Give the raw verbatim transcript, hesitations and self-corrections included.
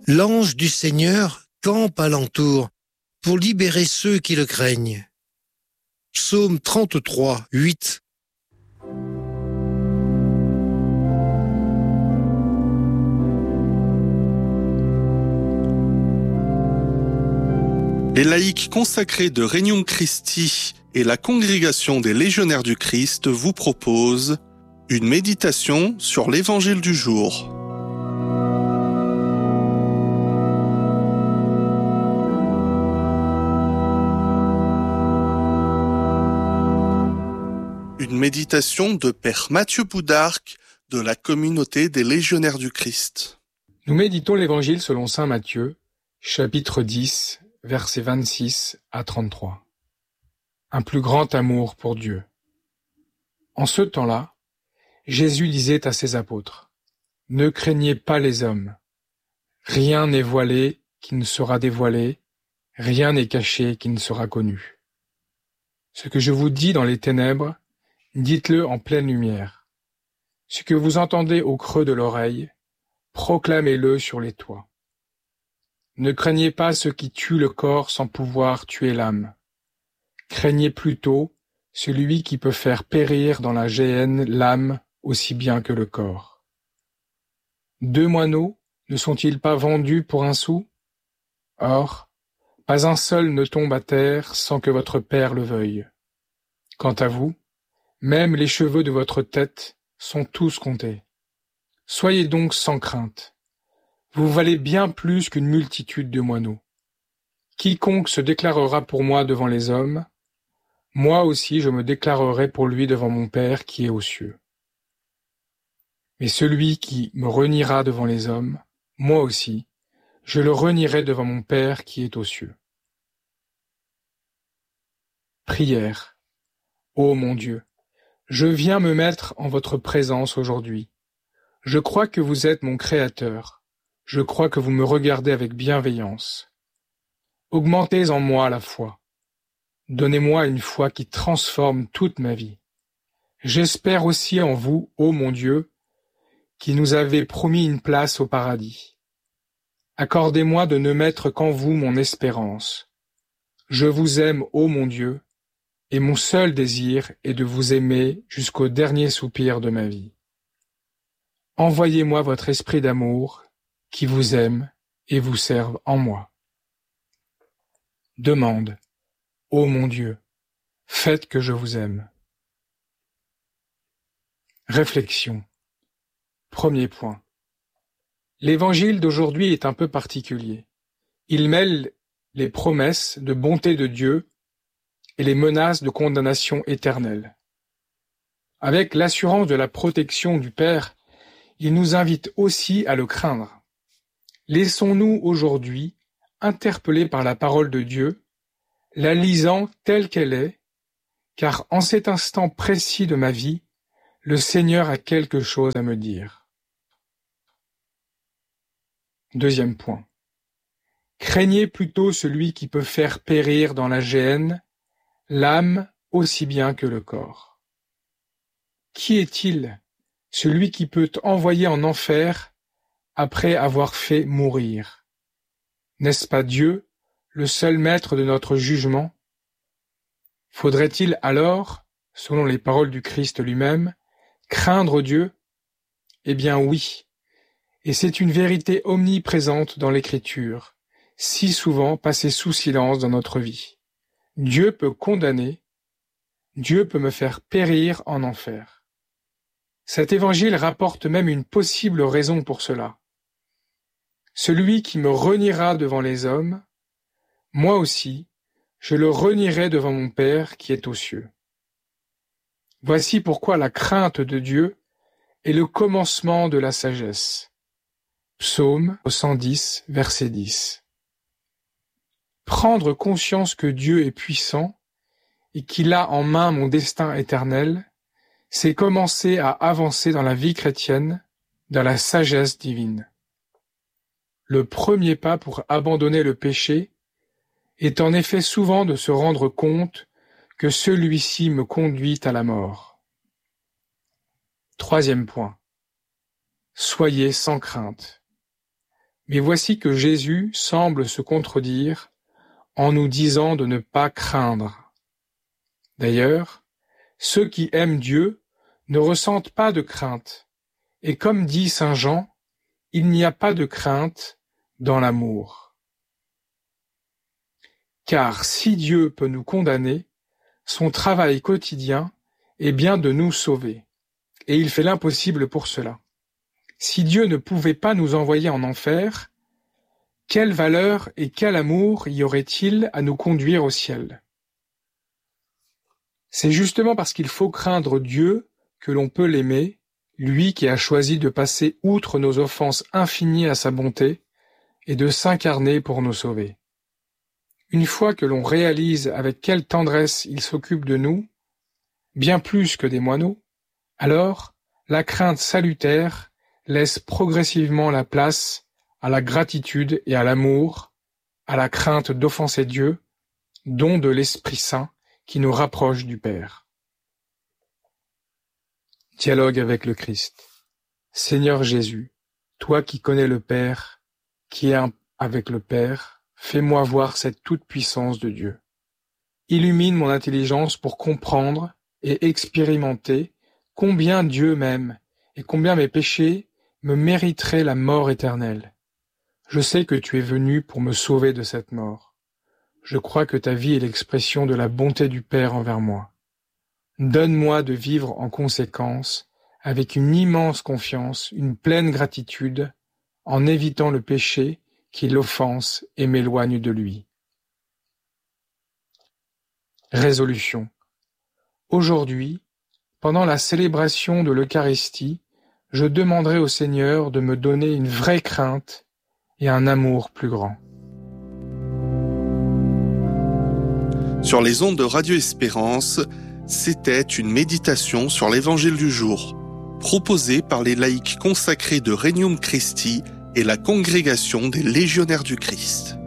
L'ange du Seigneur campe alentour pour libérer ceux qui le craignent. Psaume trente-trois, huit. Les laïcs consacrés de Regnum Christi et la congrégation des légionnaires du Christ vous proposent une méditation sur l'évangile du jour. Une méditation de Père Mathieu Boudarc de la communauté des légionnaires du Christ. Nous méditons l'évangile selon saint Matthieu, chapitre dix, versets vingt-six à trente-trois. Un plus grand amour pour Dieu. En ce temps-là, Jésus disait à ses apôtres, « Ne craignez pas les hommes. Rien n'est voilé qui ne sera dévoilé, rien n'est caché qui ne sera connu. Ce que je vous dis dans les ténèbres, dites-le en pleine lumière. Ce que vous entendez au creux de l'oreille, proclamez-le sur les toits. Ne craignez pas ceux qui tuent le corps sans pouvoir tuer l'âme. Craignez plutôt celui qui peut faire périr dans la géhenne l'âme aussi bien que le corps. Deux moineaux ne sont-ils pas vendus pour un sou? Or, pas un seul ne tombe à terre sans que votre Père le veuille. Quant à vous, même les cheveux de votre tête sont tous comptés. Soyez donc sans crainte. Vous valez bien plus qu'une multitude de moineaux. Quiconque se déclarera pour moi devant les hommes, moi aussi je me déclarerai pour lui devant mon Père qui est aux cieux. Mais celui qui me reniera devant les hommes, moi aussi, je le renierai devant mon Père qui est aux cieux. Prière. Ô mon Dieu, je viens me mettre en votre présence aujourd'hui. Je crois que vous êtes mon Créateur. Je crois que vous me regardez avec bienveillance. Augmentez en moi la foi. Donnez-moi une foi qui transforme toute ma vie. J'espère aussi en vous, ô mon Dieu, qui nous avez promis une place au paradis. Accordez-moi de ne mettre qu'en vous mon espérance. Je vous aime, ô mon Dieu, et mon seul désir est de vous aimer jusqu'au dernier soupir de ma vie. Envoyez-moi votre esprit d'amour, qui vous aime et vous serve en moi. Demande, ô mon Dieu, faites que je vous aime. Réflexion. Premier point. L'évangile d'aujourd'hui est un peu particulier. Il mêle les promesses de bonté de Dieu et les menaces de condamnation éternelle. Avec l'assurance de la protection du Père, il nous invite aussi à le craindre. Laissons-nous aujourd'hui interpeller par la parole de Dieu, la lisant telle qu'elle est, car en cet instant précis de ma vie, le Seigneur a quelque chose à me dire. Deuxième point. Craignez plutôt celui qui peut faire périr dans la géhenne l'âme aussi bien que le corps. Qui est-il, celui qui peut envoyer en enfer après avoir fait mourir? N'est-ce pas Dieu, le seul maître de notre jugement? Faudrait-il alors, selon les paroles du Christ lui-même, craindre Dieu? Eh bien oui, et c'est une vérité omniprésente dans l'Écriture, si souvent passée sous silence dans notre vie. Dieu peut condamner, Dieu peut me faire périr en enfer. Cet évangile rapporte même une possible raison pour cela. Celui qui me reniera devant les hommes, moi aussi, je le renierai devant mon Père qui est aux cieux. Voici pourquoi la crainte de Dieu est le commencement de la sagesse. Psaume cent dix, verset dix. Prendre conscience que Dieu est puissant et qu'il a en main mon destin éternel, c'est commencer à avancer dans la vie chrétienne, dans la sagesse divine. Le premier pas pour abandonner le péché est en effet souvent de se rendre compte que celui-ci me conduit à la mort. Troisième point. Soyez sans crainte. Mais voici que Jésus semble se contredire en nous disant de ne pas craindre. D'ailleurs, ceux qui aiment Dieu ne ressentent pas de crainte, et comme dit saint Jean, il n'y a pas de crainte dans l'amour. Car si Dieu peut nous condamner, son travail quotidien est bien de nous sauver, et il fait l'impossible pour cela. Si Dieu ne pouvait pas nous envoyer en enfer, quelle valeur et quel amour y aurait-il à nous conduire au ciel? C'est justement parce qu'il faut craindre Dieu que l'on peut l'aimer, lui qui a choisi de passer outre nos offenses infinies à sa bonté et de s'incarner pour nous sauver. Une fois que l'on réalise avec quelle tendresse il s'occupe de nous, bien plus que des moineaux, alors la crainte salutaire laisse progressivement la place à la gratitude et à l'amour, à la crainte d'offenser Dieu, don de l'Esprit Saint qui nous rapproche du Père. Dialogue avec le Christ. Seigneur Jésus, toi qui connais le Père, qui es un avec le Père, fais-moi voir cette toute-puissance de Dieu. Illumine mon intelligence pour comprendre et expérimenter combien Dieu m'aime et combien mes péchés me mériteraient la mort éternelle. Je sais que tu es venu pour me sauver de cette mort. Je crois que ta vie est l'expression de la bonté du Père envers moi. Donne-moi de vivre en conséquence, avec une immense confiance, une pleine gratitude, en évitant le péché qui l'offense et m'éloigne de lui. Résolution. Aujourd'hui, pendant la célébration de l'Eucharistie, je demanderai au Seigneur de me donner une vraie crainte et un amour plus grand. Sur les ondes de Radio Espérance, c'était une méditation sur l'Évangile du jour, proposée par les laïcs consacrés de Regnum Christi et la Congrégation des Légionnaires du Christ.